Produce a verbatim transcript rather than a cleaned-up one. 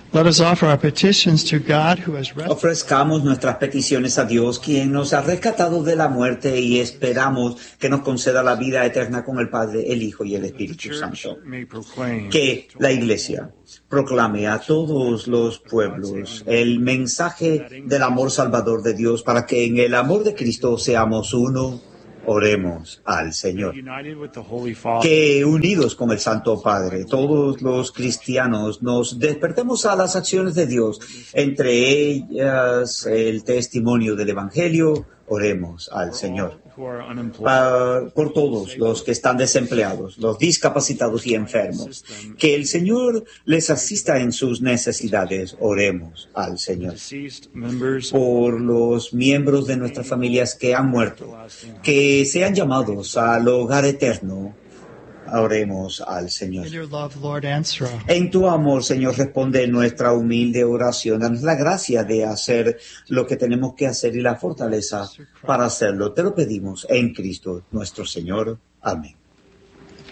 Let us offer our petitions to God who has rescued. Ofrezcamos nuestras peticiones a Dios, quien nos ha rescatado de la muerte, y esperamos que nos conceda la vida eterna con el Padre, el Hijo y el Espíritu Santo. Que la Iglesia proclame a todos los pueblos el mensaje del amor salvador de Dios, para que en el amor de Cristo seamos uno. Oremos al Señor. Que unidos con el Santo Padre, todos los cristianos nos despertemos a las acciones de Dios, entre ellas el testimonio del Evangelio. Oremos al Señor. Pa- por todos los que están desempleados, los discapacitados y enfermos, que el Señor les asista en sus necesidades. Oremos al Señor. Por los miembros de nuestras familias que han muerto, que sean llamados al hogar eterno. Oremos al Señor. In your love, Lord, answer. En tu amor, Señor, responde nuestra humilde oración. Danos la gracia de hacer lo que tenemos que hacer y la fortaleza para hacerlo. Te lo pedimos en Cristo, nuestro Señor. Amén.